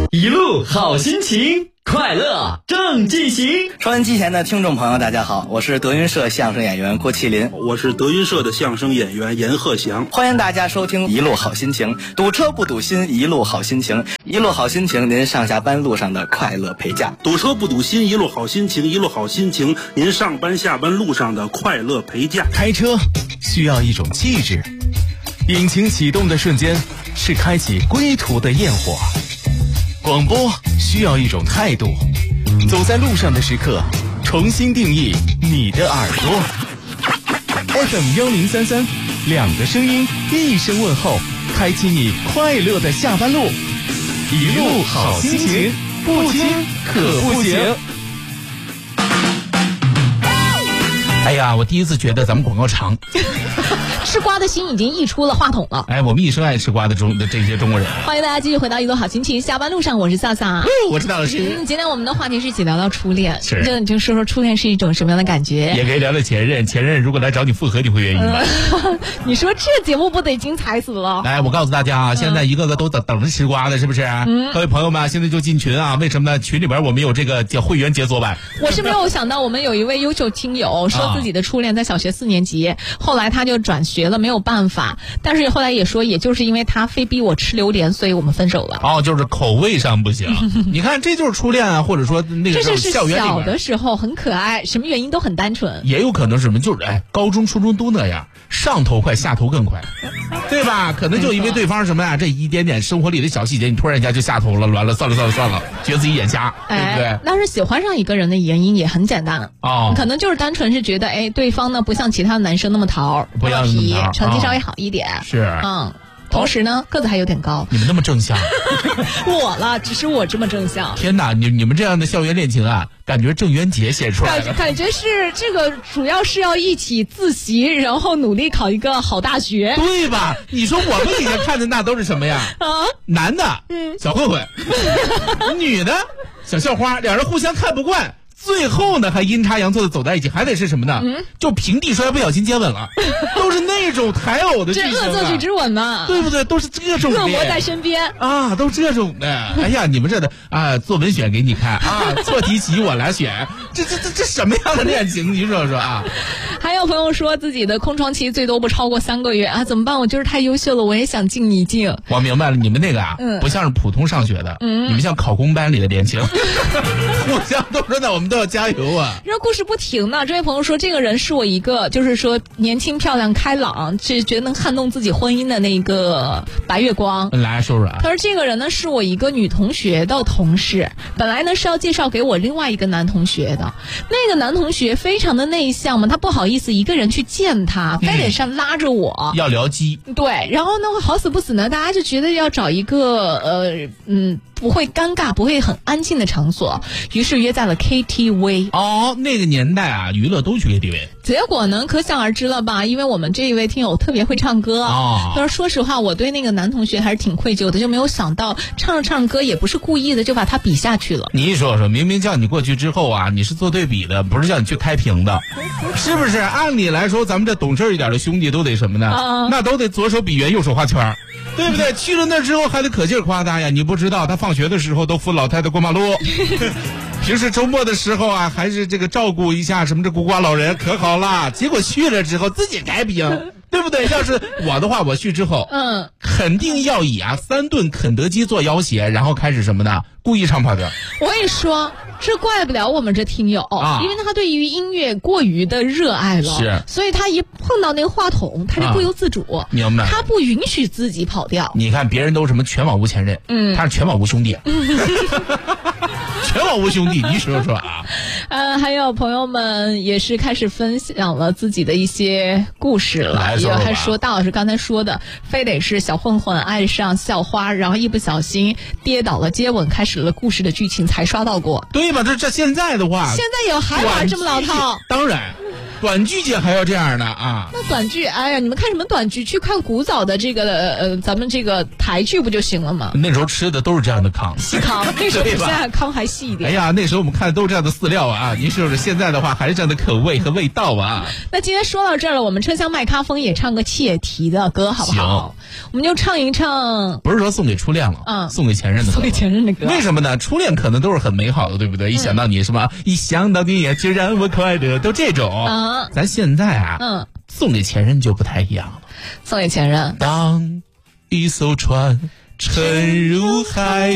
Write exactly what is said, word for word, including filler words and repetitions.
一路好心情，快乐正进行。 收音机前的听众朋友大家好，我是德云社相声演员郭麒麟， 我是德云社的相声演员严鹤翔。 欢迎大家收听一路好心情，堵车不堵心，一路好心情，一路好心情，您上下班路上的快乐陪驾。 堵车不堵心，一路好心情，一路好心情，您上班下班路上的快乐陪驾。 开车需要一种气质，引擎启动的瞬间是开启归途的焰火。广播需要一种态度，走在路上的时刻，重新定义你的耳朵。F M 幺零三三，两个声音，一声问候，开启你快乐的下班路。一路好心情，不听可不行。 哎呀，我第一次觉得咱们广告长。 吃瓜的心已经溢出了话筒了。 哎，我们一生爱吃瓜的中的这些中国人。 欢迎大家继续回到一路好心情，下班路上我是笑笑。 嗯，我知道了是。 嗯，今天我们的话题是一起聊聊初恋， 是， 就你就说说初恋是一种什么样的感觉？ 也可以聊聊前任，前任如果来找你复合，你会愿意吗？ 嗯、你说这节目不得精彩死了？ 来，我告诉大家啊，现在一个个都等等着吃瓜的，是不是？嗯，各位朋友们，现在就进群啊！为什么呢？群里边我们有这个叫会员解锁版。 我是没有想到，我们有一位优秀听友说自己的初恋在小学四年级，啊、后来他就转学了，没有办法。但是后来也说，也就是因为他非逼我吃榴莲，所以我们分手了。 哦，就是口味上不行。你看，这就是初恋啊，或者说那个这是校园里小的时候很可爱，什么原因都很单纯。 也有可能是什么，就是哎，高中、初中都那样，上头快，下头更快，对吧？可能就因为对方什么呀，这一点点生活里的小细节，你突然一下就下头了，完了，算了算了算了，觉得自己眼瞎，对不对？ 哎，但是喜欢上一个人的原因也很简单哦， 可能就是单纯是觉得，哎，对方呢不像其他男生那么淘， 不要皮，成绩稍微好一点。 哦、是， 嗯，同时呢，个子还有点高。 你们那么正向， 我了，只是我这么正向。 天哪，你你们这样的校园恋情啊，感觉郑渊洁写出来的， 感觉是这个，主要是要一起自习，然后努力考一个好大学， 对吧？你说我们以前看的那都是什么呀？啊，男的，嗯，小混混，女的，小校花，两人互相看不惯。最后呢，还阴差阳错的走在一起，还得是什么呢？嗯、就平地摔，不小心接吻了，都是那种抬偶的剧情、啊， 这恶作剧之吻嘛， 对不对？都是这种的， 恶魔在身边啊，都这种的。哎呀，你们这的啊，作文选给你看啊，错题集我来选，这这这这什么样的恋情？你说说啊？ 还有朋友说自己的空窗期最多不超过三个月啊，怎么办？我就是太优秀了，我也想敬一敬。 我明白了，你们那个啊，嗯、不像是普通上学的，嗯、你们像考公班里的恋情，互相都说呢，我们都要加油啊！ 这故事不停呢。这位朋友说，这个人是我一个，就是说年轻、漂亮、开朗，是觉得能撼动自己婚姻的那个白月光。 来说说啊。 他说这个人呢是我一个女同学的同事，本来呢是要介绍给我另外一个男同学的。那个男同学非常的内向嘛，他不好意思一个人去见他，非得上拉着我、 嗯、要聊机。 对，然后呢好死不死呢，大家就觉得要找一个呃嗯。不会尴尬，不会很安静的场所，于是约在了 K T V。 哦，那个年代啊，娱乐都去 K T V。 结果呢可想而知了吧，因为我们这一位听友特别会唱歌哦。他说说实话，我对那个男同学还是挺愧疚的，就没有想到唱着唱歌也不是故意的，就把他比下去了。 你说说，明明叫你过去之后啊，你是做对比的，不是叫你去开屏的，是不是？按理来说咱们这懂事一点的兄弟都得什么呢、啊、那都得左手比圆右手画圈，对不对？去了那之后还得可劲儿夸他呀，你不知道他放学的时候都扶老太太过马路平时周末的时候啊，还是这个照顾一下什么这孤寡老人，可好了。结果去了之后自己开屏，对不对？要是我的话，我去之后，嗯，肯定要以啊三顿肯德基做要挟，然后开始什么呢？故意唱跑调。 我跟你说，这怪不了我们这听友啊，因为他对于音乐过于的热爱了， 是， 所以他一碰到那个话筒，他就不由自主，啊、 明白？ 他不允许自己跑调。 你看别人都什么全网无前任，嗯，他是全网无兄弟。全网无兄弟，你说说啊？ 呃，还有朋友们也是开始分享了自己的一些故事了，也还说大老师刚才说的，非得是小混混爱上校花，然后一不小心跌倒了接吻，开始了故事的剧情才刷到过。 对吧？这这现在的话， 现在有还玩这么老套？ 当然。 短剧界还要这样的啊？ 那短剧，哎呀，你们看什么短剧？去看古早的这个呃，咱们这个台剧不就行了吗？ 那时候吃的都是这样的糠， 细糠，那时候比现在糠还细一点。 哎呀，那时候我们看的都是这样的饲料啊，您是不是？现在的话还是这样的口味和味道啊。 那今天说到这儿了，我们车厢麦咖风也唱个切题的歌好不好？我们就唱一唱， 不是说送给初恋了，嗯，送给前任的歌， 送给前任的歌。 为什么呢？初恋可能都是很美好的，对不对？嗯、一想到你什么，一想到你就让我快乐，都这种。嗯，咱现在啊，嗯，送给前任就不太一样了。 送给前任， 当一艘船沉入海。